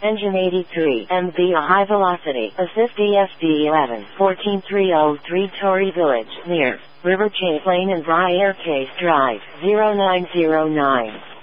Engine 83 MB, a high velocity. Assist ESD 11 14303 Torrey Village, near River Chase Lane and Briarcase Drive, 0909.